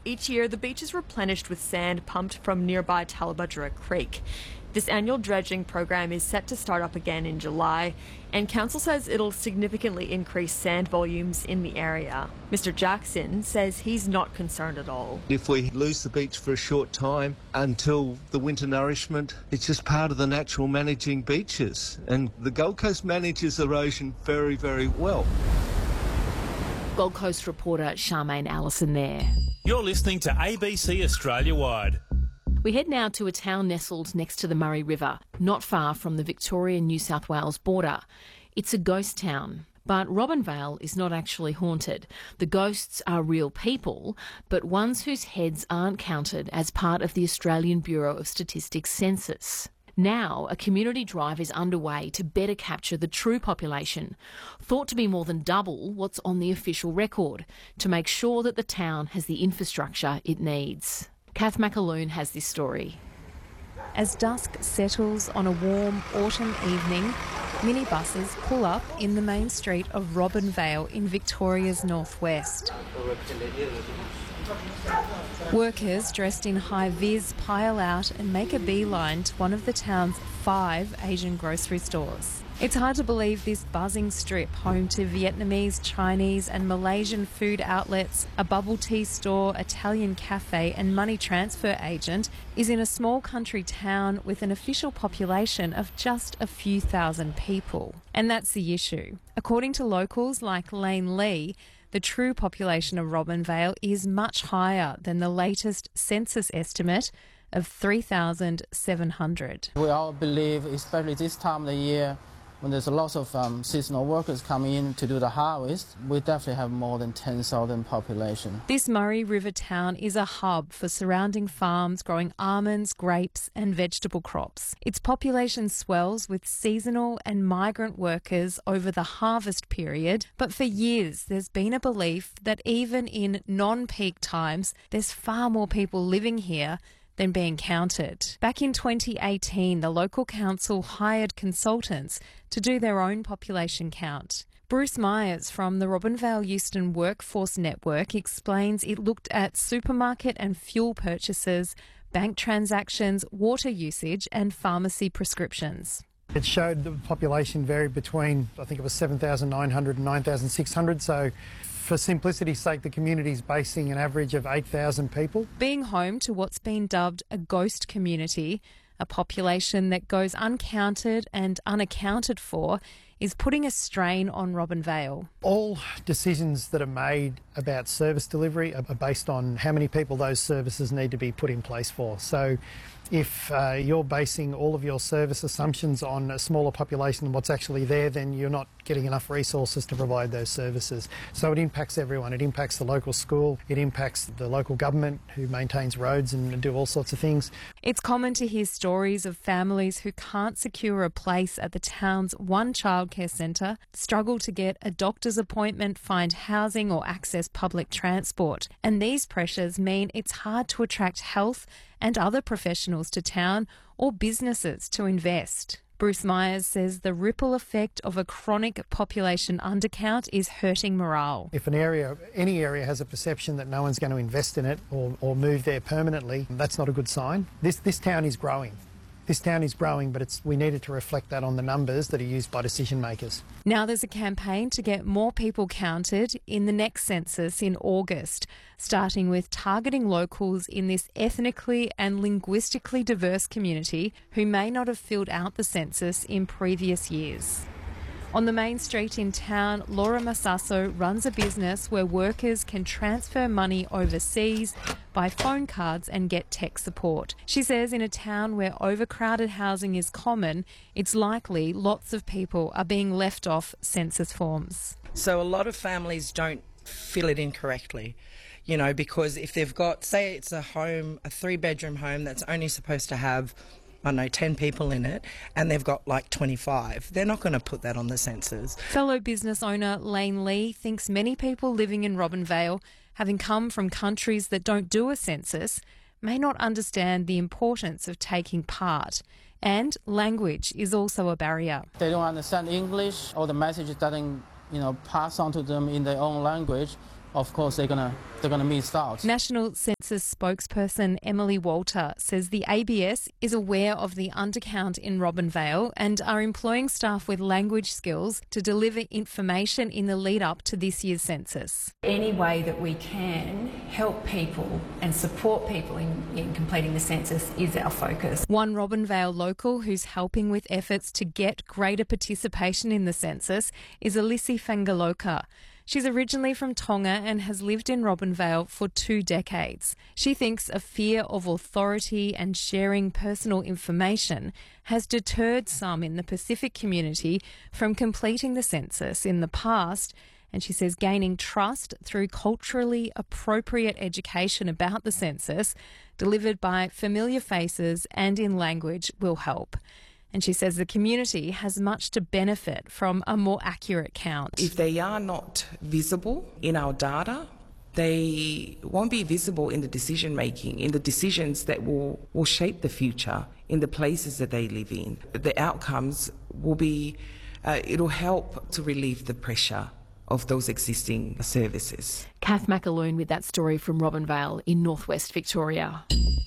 Each year, the beach is replenished with sand pumped from nearby Talabudgera Creek. This annual dredging program is set to start up again in July, and council says it'll significantly increase sand volumes in the area. Mr. Jackson says he's not concerned at all. If we lose the beach for a short time until the winter nourishment, it's just part of the natural managing beaches, and the Gold Coast manages erosion very, very well. Gold Coast reporter Charmaine Allison there. You're listening to ABC Australia-wide. We head now to a town nestled next to the Murray River, not far from the Victoria-New South Wales border. It's a ghost town, but Robinvale is not actually haunted. The ghosts are real people, but ones whose heads aren't counted as part of the Australian Bureau of Statistics census. Now, a community drive is underway to better capture the true population, thought to be more than double what's on the official record, to make sure that the town has the infrastructure it needs. Kath McAloon has this story. As dusk settles on a warm autumn evening, minibuses pull up in the main street of Robinvale in Victoria's northwest. Workers dressed in high-vis pile out and make a beeline to one of the town's 5 Asian grocery stores. It's hard to believe this buzzing strip, home to Vietnamese, Chinese and Malaysian food outlets, a bubble tea store, Italian cafe and money transfer agent, is in a small country town with an official population of just a few thousand people. And that's the issue. According to locals like Lane Lee, the true population of Robinvale is much higher than the latest census estimate of 3,700. We all believe, especially this time of the year, when there's a lot of seasonal workers coming in to do the harvest, we definitely have more than 10,000 population. This Murray River town is a hub for surrounding farms growing almonds, grapes and vegetable crops. Its population swells with seasonal and migrant workers over the harvest period, but for years there's been a belief that even in non-peak times, there's far more people living here than being counted. Back in 2018, the local council hired consultants to do their own population count. Bruce Myers from the Robinvale Euston Workforce Network explains it looked at supermarket and fuel purchases, bank transactions, water usage and pharmacy prescriptions. It showed the population varied between, I think it was 7,900 and 9,600, so for simplicity's sake, the community's basing an average of 8,000 people. Being home to what's been dubbed a ghost community, a population that goes uncounted and unaccounted for, is putting a strain on Robinvale. All decisions that are made about service delivery are based on how many people those services need to be put in place for. So if you're basing all of your service assumptions on a smaller population than what's actually there, then you're not getting enough resources to provide those services. So it impacts everyone. It impacts the local school, it impacts the local government who maintains roads and do all sorts of things. It's common to hear stories of families who can't secure a place at the town's one childcare centre, struggle to get a doctor's appointment, find housing or access public transport. And these pressures mean it's hard to attract health and other professionals to town or businesses to invest. Bruce Myers says the ripple effect of a chronic population undercount is hurting morale. If any area has a perception that no one's going to invest in it or move there permanently, that's not a good sign. This town is growing. This town is growing, but we needed to reflect that on the numbers that are used by decision makers. Now there's a campaign to get more people counted in the next census in August, starting with targeting locals in this ethnically and linguistically diverse community who may not have filled out the census in previous years. On the main street in town, Laura Massasso runs a business where workers can transfer money overseas, buy phone cards and get tech support. She says in a town where overcrowded housing is common, it's likely lots of people are being left off census forms. So a lot of families don't fill it in correctly, you know, because if they've got, say it's a home, a 3-bedroom home that's only supposed to have 10 people in it, and they've got like 25. They're not going to put that on the census. Fellow business owner Lane Lee thinks many people living in Robinvale, having come from countries that don't do a census, may not understand the importance of taking part. And language is also a barrier. They don't understand English, or the message doesn't, pass on to them in their own language. of course they're gonna miss out. National Census spokesperson Emily Walter says the ABS is aware of the undercount in Robinvale and are employing staff with language skills to deliver information in the lead up to this year's census. Any way that we can help people and support people in completing the census is our focus. One Robinvale local who's helping with efforts to get greater participation in the census is Alyssa Fangaloka. She's originally from Tonga and has lived in Robinvale for 2 decades. She thinks a fear of authority and sharing personal information has deterred some in the Pacific community from completing the census in the past, and she says gaining trust through culturally appropriate education about the census, delivered by familiar faces and in language, will help. And she says the community has much to benefit from a more accurate count. If they are not visible in our data, they won't be visible in the decision making, in the decisions that will shape the future in the places that they live in. The outcomes will be, it'll help to relieve the pressure of those existing services. Kath McAloon with that story from Robinvale in northwest Victoria.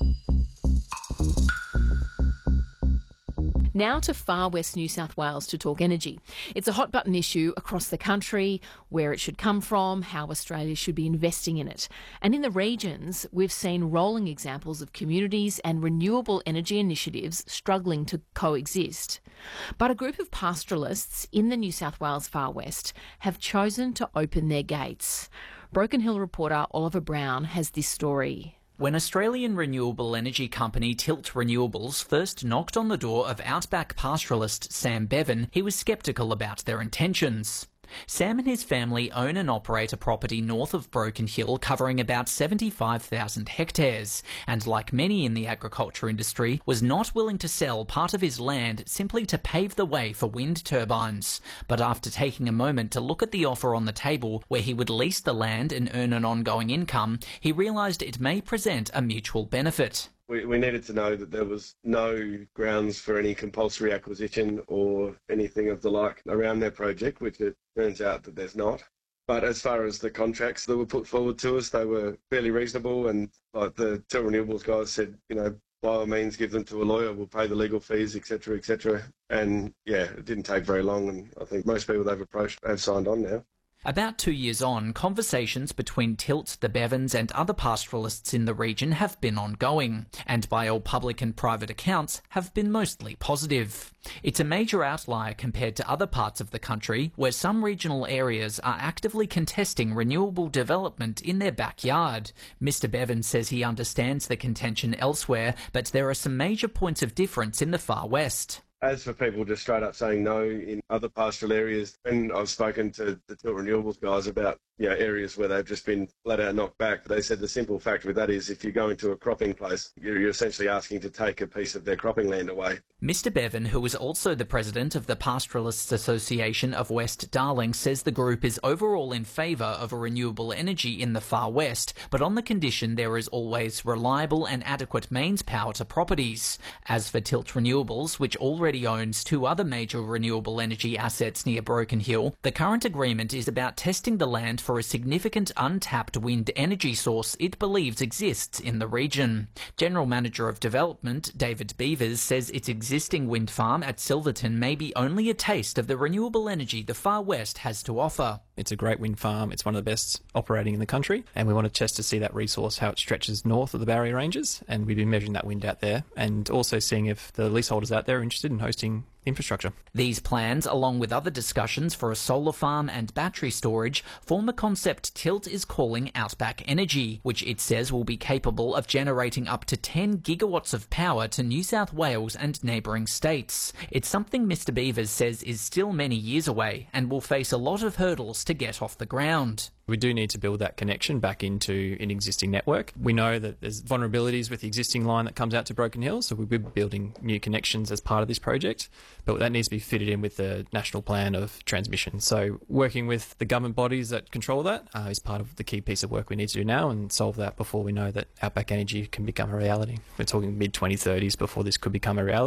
Now to far west New South Wales to talk energy. It's a hot button issue across the country, where it should come from, how Australia should be investing in it. And in the regions, we've seen rolling examples of communities and renewable energy initiatives struggling to coexist. But a group of pastoralists in the New South Wales far west have chosen to open their gates. Broken Hill reporter Oliver Brown has this story. When Australian renewable energy company Tilt Renewables first knocked on the door of outback pastoralist Sam Bevan, he was sceptical about their intentions. Sam and his family own and operate a property north of Broken Hill covering about 75,000 hectares, and like many in the agriculture industry, was not willing to sell part of his land simply to pave the way for wind turbines. But after taking a moment to look at the offer on the table, where he would lease the land and earn an ongoing income, he realised it may present a mutual benefit. We needed to know that there was no grounds for any compulsory acquisition or anything of the like around their project, which it turns out that there's not. But as far as the contracts that were put forward to us, they were fairly reasonable, and like the Tilt Renewables guys said, by all means give them to a lawyer, we'll pay the legal fees, etc., etc. And yeah, it didn't take very long, and I think most people they've approached have signed on now. About 2 years on, conversations between Tilt, the Bevans and other pastoralists in the region have been ongoing, and by all public and private accounts have been mostly positive. It's a major outlier compared to other parts of the country, where some regional areas are actively contesting renewable development in their backyard. Mr. Bevan says he understands the contention elsewhere, but there are some major points of difference in the far west. As for people just straight up saying no in other pastoral areas, and I've spoken to the Tilt Renewables guys about areas where they've just been flat out knocked back. They said the simple fact with that is if you go into a cropping place, you're essentially asking to take a piece of their cropping land away. Mr. Bevan, who is also the president of the Pastoralists Association of West Darling, says the group is overall in favour of renewable energy in the far west, but on the condition there is always reliable and adequate mains power to properties. As for Tilt Renewables, which already owns 2 other major renewable energy assets near Broken Hill, the current agreement is about testing the land for a significant untapped wind energy source it believes exists in the region. General Manager of Development, David Beavers, says its existing wind farm at Silverton may be only a taste of the renewable energy the far west has to offer. It's a great wind farm. It's one of the best operating in the country, and we want to test to see that resource, how it stretches north of the Barrier Ranges, and we've been measuring that wind out there and also seeing if the leaseholders out there are interested in hosting infrastructure. These plans, along with other discussions for a solar farm and battery storage, form a concept Tilt is calling Outback Energy, which it says will be capable of generating up to 10 gigawatts of power to New South Wales and neighbouring states. It's something Mr. Beavers says is still many years away and will face a lot of hurdles to get off the ground. We do need to build that connection back into an existing network. We know that there's vulnerabilities with the existing line that comes out to Broken Hill, so we'll be building new connections as part of this project, but that needs to be fitted in with the national plan of transmission. So working with the government bodies that control that is part of the key piece of work we need to do now and solve that before we know that Outback Energy can become a reality. We're talking mid-2030s before this could become a reality.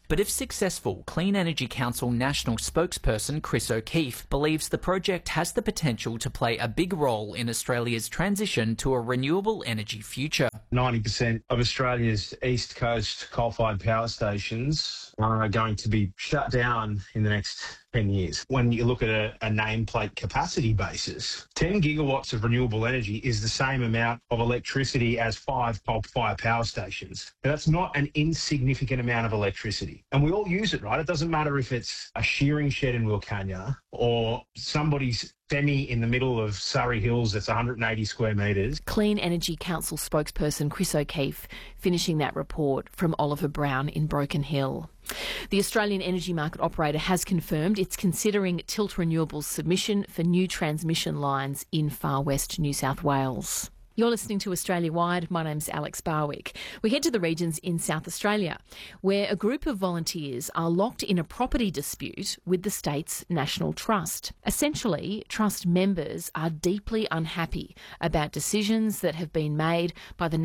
But if successful, Clean Energy Council National spokesperson Chris O'Keefe believes the project has the potential to play a big role in Australia's transition to a renewable energy future. 90% of Australia's east coast coal-fired power stations are going to be shut down in the next 10 years. When you look at a nameplate capacity basis, 10 gigawatts of renewable energy is the same amount of electricity as 5 coal-fired power stations. Now, that's not an insignificant amount of electricity. And we all use it, right? It doesn't matter if it's a shearing shed in Wilcannia or somebody's semi in the middle of Surrey Hills that's 180 square metres. Clean Energy Council spokesperson Chris O'Keefe finishing that report from Oliver Brown in Broken Hill. The Australian Energy Market Operator has confirmed it's considering Tilt Renewables' submission for new transmission lines in Far West New South Wales. You're listening to Australia Wide. My name's Alex Barwick. We head to the regions in South Australia, where a group of volunteers are locked in a property dispute with the state's National Trust. Essentially, Trust members are deeply unhappy about decisions that have been made by the